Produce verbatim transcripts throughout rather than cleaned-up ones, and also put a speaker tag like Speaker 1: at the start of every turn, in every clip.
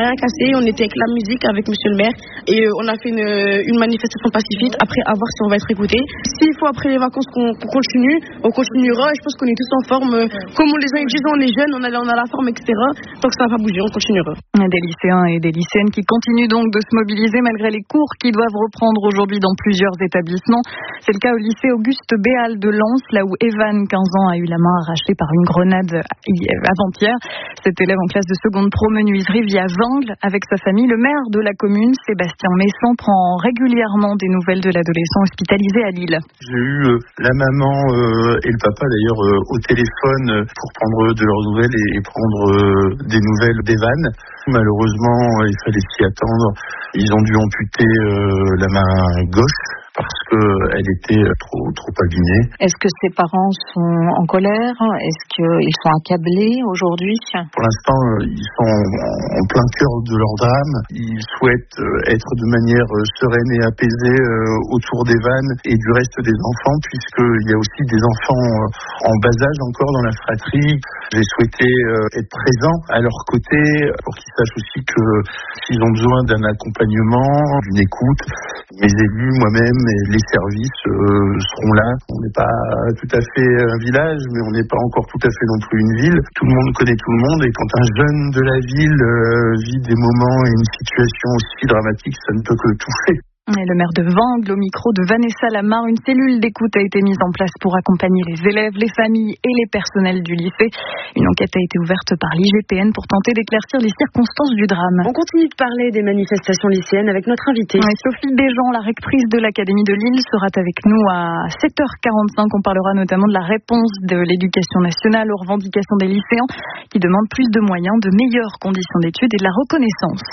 Speaker 1: Rien cassé, on était avec la musique, avec monsieur le maire et euh, on a fait une, une manifestation pacifique. Après, à voir si on va être écouté. S'il faut après les vacances qu'on, qu'on continue, on continuera et je pense qu'on est tous en forme. Comme les gens disent, on est jeunes, on a, on a la forme, et cetera. Tant que ça va pas bouger, on continuera.
Speaker 2: Des lycéens et des lycéennes qui continuent donc de se mobiliser malgré les cours qui doivent reprendre aujourd'hui dans plusieurs établissements. C'est le cas au lycée Auguste Béal de Lens, là où Evan, quinze ans, a eu la main arrachée par une grenade avant-hier. Cet élève en classe de seconde pro menuiserie vit à Vangles avec sa famille. Le maire de la commune, Sébastien Messan, prend régulièrement des nouvelles de l'adolescent hospitalisé à Lille.
Speaker 3: J'ai eu euh, la maman euh, et le papa d'ailleurs euh, au téléphone euh, pour prendre de leurs nouvelles et, et prendre euh, des nouvelles d'Evan. Malheureusement, il fallait s'y attendre. Ils ont dû amputer euh, la main gauche parce qu'elle était trop, trop abîmée.
Speaker 4: Est-ce que ses parents sont en colère? Est-ce qu'ils sont accablés aujourd'hui?
Speaker 3: Pour l'instant, ils sont en plein cœur de leur drame. Ils souhaitent être de manière sereine et apaisée autour d'Evan et du reste des enfants, puisqu'il y a aussi des enfants en bas âge encore dans la fratrie. J'ai souhaité être présent à leur côté pour qu'ils sachent aussi que s'ils ont besoin d'un accompagnement, d'une écoute, mes élus, moi-même et les services euh, seront là. On n'est pas tout à fait un village, mais on n'est pas encore tout à fait non plus une ville. Tout le monde connaît tout le monde et quand un jeune de la ville euh, vit des moments et une situation aussi dramatique, ça ne peut que le toucher.
Speaker 2: Et le maire de Vangles, au micro de Vanessa Lamar, une cellule d'écoute a été mise en place pour accompagner les élèves, les familles et les personnels du lycée. Une enquête a été ouverte par l'I G P N pour tenter d'éclaircir les circonstances du drame.
Speaker 5: On continue de parler des manifestations lycéennes avec notre invitée.
Speaker 2: Ouais, Sophie Béjean, la rectrice de l'Académie de Lille, sera avec nous à sept heures quarante-cinq. On parlera notamment de la réponse de l'éducation nationale aux revendications des lycéens qui demandent plus de moyens, de meilleures conditions d'études et de la reconnaissance.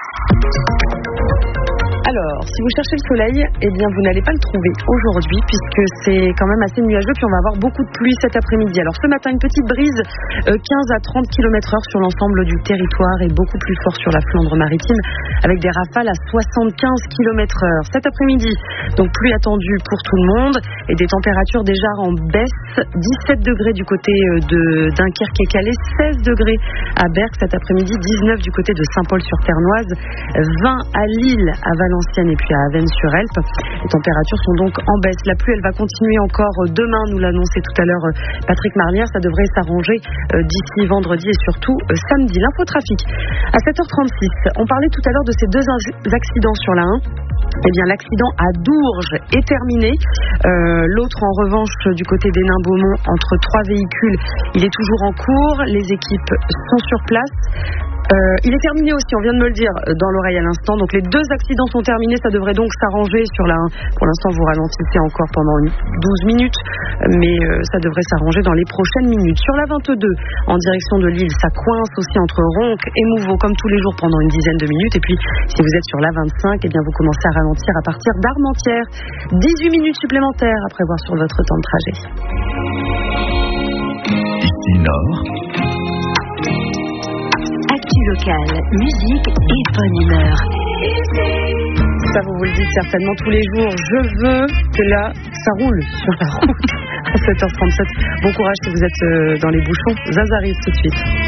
Speaker 5: Alors, si vous cherchez le soleil, eh bien vous n'allez pas le trouver aujourd'hui puisque c'est quand même assez nuageux puis on va avoir beaucoup de pluie cet après-midi. Alors ce matin, une petite brise euh, quinze à trente kilomètres heure sur l'ensemble du territoire et beaucoup plus fort sur la Flandre maritime avec des rafales à soixante-quinze kilomètres heure. Cet après-midi, donc pluie attendue pour tout le monde et des températures déjà en baisse. dix-sept degrés du côté de Dunkerque et Calais, seize degrés à Berck cet après-midi, dix-neuf du côté de Saint-Paul-sur-Ternoise, vingt à Lille, à Valenciennes et puis à Avesnes-sur-Helpe. Les températures sont donc en baisse. La pluie, elle va continuer encore demain, nous l'annonçait tout à l'heure Patrick Marlière. Ça devrait s'arranger d'ici vendredi et surtout samedi. L'infotrafic à sept heures trente-six. On parlait tout à l'heure de ces deux accidents sur la un. Eh bien, l'accident à Dourges est terminé. Euh, l'autre, en revanche, du côté des Nains-Beaumont, entre trois véhicules, il est toujours en cours. Les équipes sont sur place. Euh, il est terminé aussi, on vient de me le dire dans l'oreille à l'instant. Donc les deux accidents sont terminés, ça devrait donc s'arranger sur la un. Pour l'instant, vous ralentissez encore pendant douze minutes, mais euh, ça devrait s'arranger dans les prochaines minutes. Sur la vingt-deux, en direction de Lille, ça coince aussi entre Ronques et Mouveau, comme tous les jours pendant une dizaine de minutes. Et puis, si vous êtes sur la vingt-cinq, eh bien vous commencez à ralentir à partir d'Armentières. dix-huit minutes supplémentaires à prévoir sur votre temps de trajet.
Speaker 6: Ici Nord.
Speaker 7: Locale, musique et bonne humeur.
Speaker 5: Ça, vous vous le dites certainement tous les jours. Je veux que là, ça roule sur la route à sept heures trente-sept. Bon courage si vous êtes dans les bouchons. Zaz arrive tout de suite.